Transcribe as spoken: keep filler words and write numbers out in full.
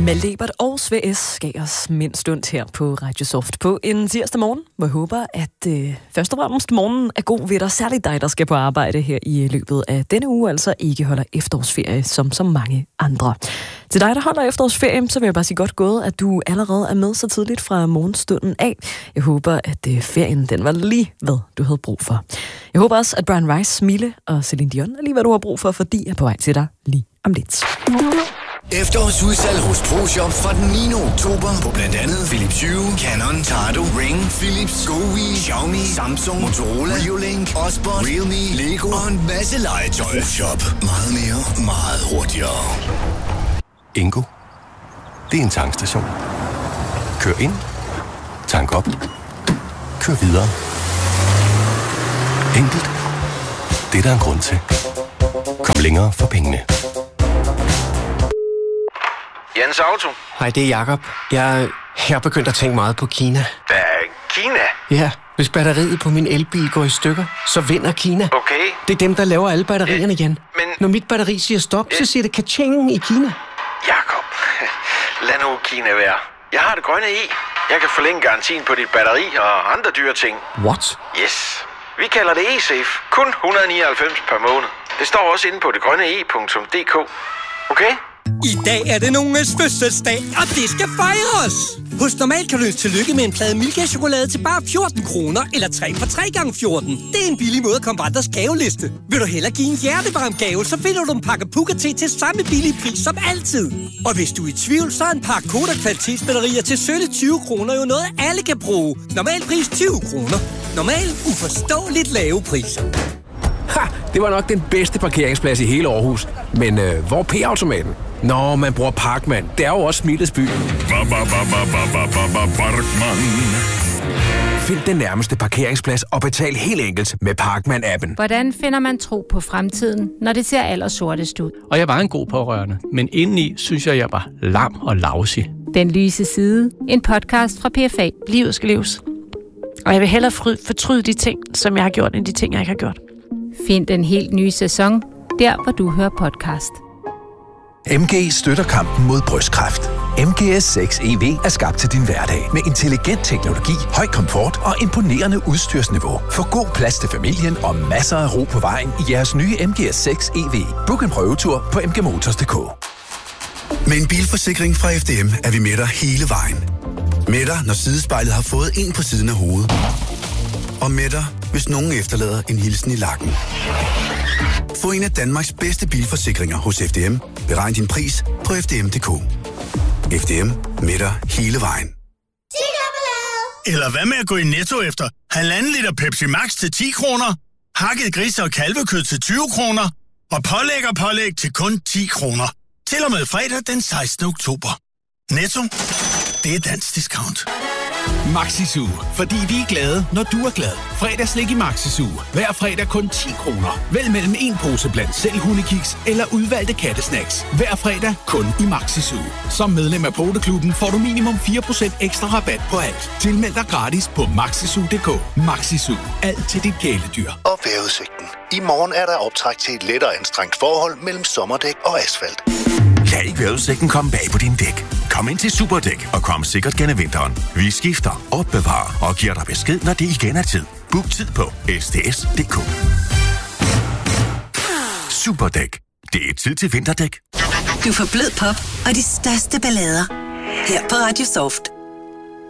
Malebert og Svend S. gav os mindst stund her på Radio Soft på en tirsdag morgen. Jeg håber, at øh, først og fremmest morgenen er god ved dig. Særligt dig, der skal på arbejde her i løbet af denne uge, altså ikke holder efterårsferie som så mange andre. Til dig, der holder efterårsferie, så vil jeg bare sige godt gået, at du allerede er med så tidligt fra morgenstunden af. Jeg håber, at øh, ferien den var lige, hvad du havde brug for. Jeg håber også, at Brian Rice, Mille og Celine Dion er lige, hvad du har brug for, fordi jeg er på vej til dig lige om lidt. Efterårsudsalg hos ProShop fra den niende oktober på blandt andet Philips Hue, Canon, Tado, Ring, Philips, GoWi, Xiaomi, Samsung, Motorola, Reolink, Osborne, Realme, Lego og en masse legetøj. ProShop. Meget mere, meget hurtigere. Ingo. Det er en tankstation. Kør ind. Tank op. Kør videre. Enkelt. Det er der en grund til. Kom længere for pengene. Jens Auto. Hej, det er Jakob. Jeg, jeg er begyndt at tænke meget på Kina. Hvad? Kina? Ja, hvis batteriet på min elbil går i stykker, så vinder Kina. Okay. Det er dem, der laver alle batterierne igen. Men... Når mit batteri siger stop, så siger det ka-ching i Kina. Jakob, lad nu Kina være. Jeg har det grønne i. Jeg kan forlænge garantien på dit batteri og andre dyre ting. What? Yes. Vi kalder det eSafe. Kun et hundrede og nioghalvfems per måned. Det står også inde på det grønne e punktum d k. Okay? I dag er det nogens fødselsdag, og det skal fejres! Hos Normal kan du ønske tillykke med en plade Milka-chokolade til bare fjorten kroner, eller tre for tre gange fjorten. Det er en billig måde at komme på andres gaveliste. Vil du hellere give en hjertevarm gave, så finder du en pakke Puka-te til samme billige pris som altid. Og hvis du er i tvivl, så er en pakke Kodak kvalitetsbatterier til sølle tyve kroner jo noget, alle kan bruge. Normal pris tyve kroner. Normal uforståeligt lave priser. Ha! Det var nok den bedste parkeringsplads i hele Aarhus. Men øh, hvor er P-automaten? Nå, man bruger Parkman. Det er jo også Smilets by. Find den nærmeste parkeringsplads og betal helt enkelt med Parkman-appen. Hvordan finder man tro på fremtiden, når det ser allersortest ud? Og jeg var en god pårørende, men indeni synes jeg, jeg var lam og lousy. Den lyse side. En podcast fra P F A. Livet skal leves. Og jeg vil hellere fortryde de ting, som jeg har gjort, end de ting, jeg ikke har gjort. Find den helt nye sæson, der hvor du hører podcast. M G støtter kampen mod brystkræft. M G S seks E V er skabt til din hverdag med intelligent teknologi, høj komfort og imponerende udstyrsniveau. Få god plads til familien og masser af ro på vejen i jeres nye M G S seks E V. Book en prøvetur på m g motors punktum d k. Med en bilforsikring fra F D M er vi med dig hele vejen. Med dig, når sidespejlet har fået en på siden af hovedet. Og med dig, hvis nogen efterlader en hilsen i lakken. Få en af Danmarks bedste bilforsikringer hos F D M. Beregn din pris på f d m punktum d k. F D M. Med dig hele vejen. Eller hvad med at gå i Netto efter halvanden liter Pepsi Max til ti kroner? Hakket gris og kalvekød til tyve kroner? Og pålæg og pålæg til kun ti kroner. Til og med fredag den sekstende oktober. Netto. Det er dansk discount. Maxi-Zoo. Fordi vi er glade, når du er glad. Fredagslik i Maxi-Zoo. Hver fredag kun ti kroner. Vælg mellem en pose blandt selv hundekiks eller udvalgte kattesnacks. Hver fredag kun i Maxi-Zoo. Som medlem af Poteklubben får du minimum fire procent ekstra rabat på alt. Tilmeld dig gratis på maxizoo punktum d k. Maxi-Zoo. Alt til dit kæledyr. Og vejrudsigten. I morgen er der optræk til et lettere anstrengt forhold mellem sommerdæk og asfalt. Lad ikke vejrudsigten komme bag på din dæk. Kom ind til Superdæk og kom sikkert gennem vinteren. Vi skifter, opbevarer og giver dig besked, når det igen er tid. Book tid på s t s punktum d k. Superdæk. Det er tid til vinterdæk. Du får blød pop og de største ballader her på Radio Soft.